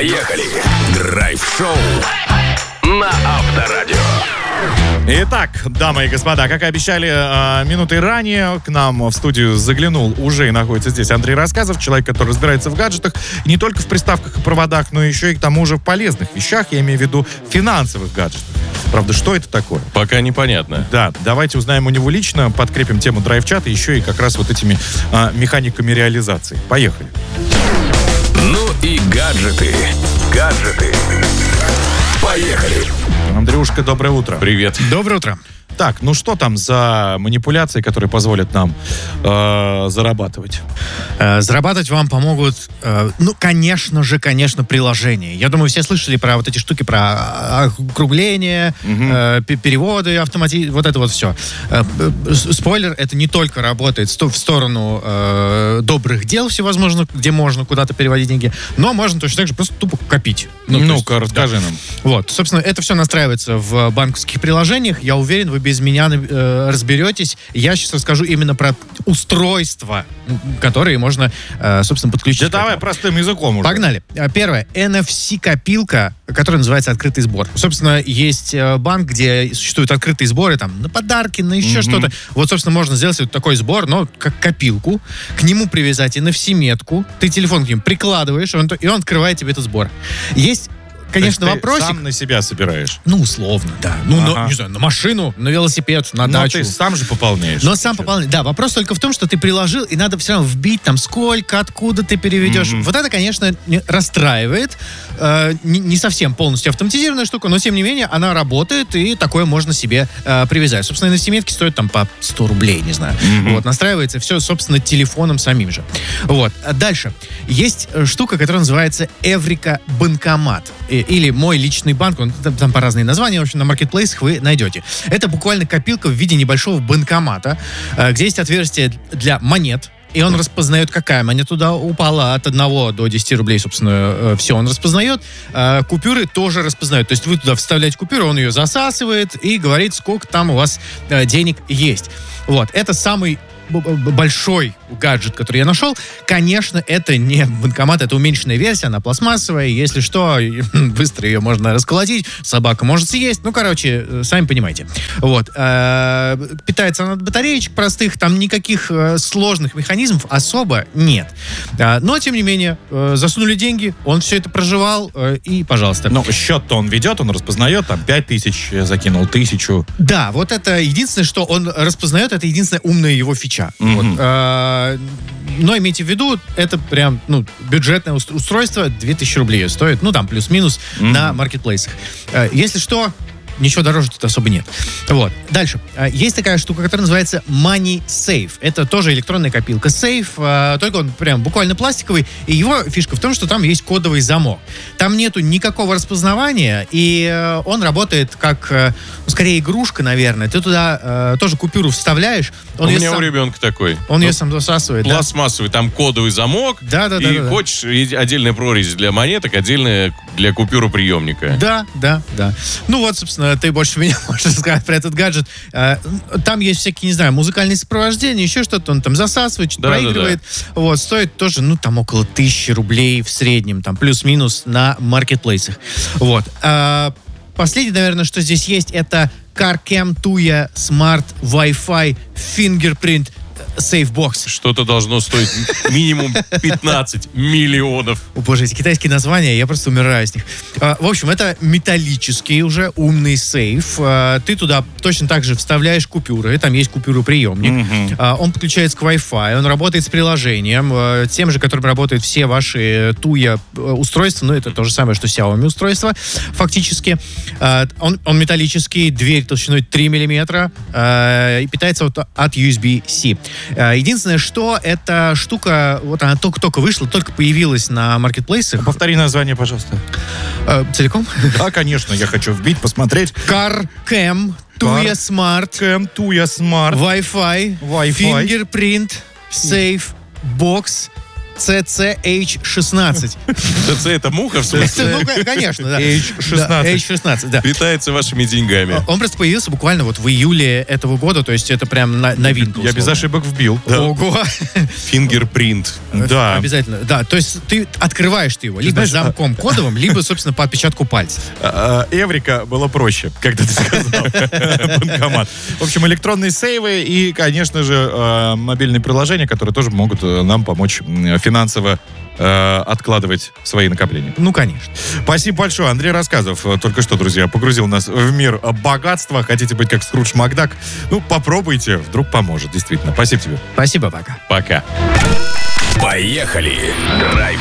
Поехали! Драйв-шоу на Авторадио. Итак, дамы и господа, как и обещали минуты ранее, к нам в студию заглянул уже и находится здесь Андрей Рассказов, человек, который разбирается в гаджетах, и не только в приставках и проводах, но еще и к тому же в полезных вещах, я имею в виду финансовых гаджетах. Правда, что это такое? Пока непонятно. Да, давайте узнаем у него лично, подкрепим тему драйв-чата еще и как раз вот этими механиками реализации. Поехали. Ну и гаджеты. Поехали. Андрюшка, доброе утро. Привет. Доброе утро. Так, ну что там за манипуляции, которые позволят нам зарабатывать? Зарабатывать вам помогут, конечно, приложения. Я думаю, все слышали про вот эти штуки, про округление, переводы, вот это вот все. Спойлер, это не только работает в сторону добрых дел всевозможных, где можно куда-то переводить деньги, но можно точно так же просто тупо копить. Ну-ка, расскажи нам. Вот, собственно, это все настраивается в банковских приложениях. Я уверен, вы без меня разберетесь. Я сейчас расскажу именно про устройства, которые можно, собственно, подключить. Да давай простым языком уже. Погнали. Первое. NFC-копилка, которая называется «Открытый сбор». Собственно, есть банк, где существуют открытые сборы, там, на подарки, на еще что-то. Вот, собственно, можно сделать вот такой сбор, но как копилку. К нему привязать NFC-метку. Ты телефон к нему прикладываешь, и он открывает тебе этот сбор. Есть, конечно, вопросик. Ты сам на себя собираешь? Ну, условно, да. Не знаю, на машину, на велосипед, на дачу. Но ты сам же пополняешь. Но сам пополняешь. Да, вопрос только в том, что ты приложил, и надо все равно вбить там сколько, откуда ты переведешь. Вот это, конечно, расстраивает. Не совсем полностью автоматизированная штука, но, тем не менее, она работает, и такое можно себе привязать. Собственно, NFC-метки стоят там по 100 рублей, не знаю. Вот, настраивается все, собственно, телефоном самим же. Вот. Дальше. Есть штука, которая называется Эврика банкомат. Или мой личный банк, там по разные названия, в общем, на маркетплейсах вы найдете. Это буквально копилка в виде небольшого банкомата, где есть отверстие для монет, и он распознает, какая монета туда упала от 1 до 10 рублей, собственно, все он распознает. Купюры тоже распознает. То есть вы туда вставляете купюру, он ее засасывает и говорит, сколько там у вас денег есть. Вот. Это самый большой гаджет, который я нашел. Конечно, это не банкомат, это уменьшенная версия, она пластмассовая. Если что, быстро ее можно расколотить, собака может съесть. Ну, короче, сами понимаете. Вот. Питается она от батареечек простых, там никаких сложных механизмов особо нет. Но, тем не менее, засунули деньги, он все это проживал, и, пожалуйста. Но счет-то он ведет, он распознает, там 5000 закинул, 1000. Да, вот это единственное, что он распознает, это единственная умная его фича. Вот. Но имейте в виду, это прям, бюджетное устройство, 2000 рублей стоит, там плюс-минус на маркетплейсах. Если что, ничего дороже тут особо нет. Вот. Дальше. Есть такая штука, которая называется Money Safe. Это тоже электронная копилка. Сейф, только он прям буквально пластиковый. И его фишка в том, что там есть кодовый замок. Там нету никакого распознавания, и он работает как, скорее, игрушка, наверное. Ты туда тоже купюру вставляешь. У меня у ребенка такой. Он ее сам засасывает. Пластмассовый, там кодовый замок. Да. И хочешь отдельная прорезь для монеток, отдельная для купюроприемника. Да. Ну вот, собственно, ты больше меня можешь рассказать про этот гаджет. Там есть всякие, не знаю, музыкальные сопровождения, еще что-то. Он там засасывает, что-то проигрывает. Да. Вот, стоит тоже, там около 1000 рублей в среднем, там плюс-минус на маркетплейсах. Вот. Последнее, наверное, что здесь есть, это CarCam Tuya Smart Wi-Fi Fingerprint Сейфбокс. Что-то должно стоить минимум 15 миллионов. О, боже, эти китайские названия, я просто умираю с них. В общем, это металлический уже умный сейф. Ты туда точно так же вставляешь купюры, там есть купюроприемник. Он подключается к Wi-Fi, он работает с приложением, тем же, которым работают все ваши Tuya устройства, это то же самое, что Xiaomi устройства, фактически. Он металлический, дверь толщиной 3 мм, и питается от USB-C. Единственное, что эта штука, вот она только вышла, только появилась на маркетплейсах. Повтори название, пожалуйста. Целиком? Да, конечно, я хочу вбить, посмотреть. CarCam Tuya Smart Wi-Fi Fingerprint Safe Box CCH16. ТЦ это муха, в смысле? Ну, конечно, да. H16. Да, H16, да. Питается вашими деньгами. Он просто появился буквально вот в июле этого года, то есть это прям новинка. Я без условно. ошибок вбил. Ого. Фингерпринт. Да. Обязательно. Да, то есть ты открываешь его либо знаешь, замком кодовым, либо, собственно, по отпечатку пальца. Эврика было проще, когда ты сказал. Банкомат. В общем, электронные сейвы и, конечно же, мобильные приложения, которые тоже могут нам помочь финансово откладывать свои накопления. Ну, конечно. Спасибо большое. Андрей Рассказов только что, друзья, погрузил нас в мир богатства. Хотите быть как Скрудж Макдак? Ну, попробуйте. Вдруг поможет, действительно. Спасибо тебе. Спасибо, пока. Пока. Поехали! Драйв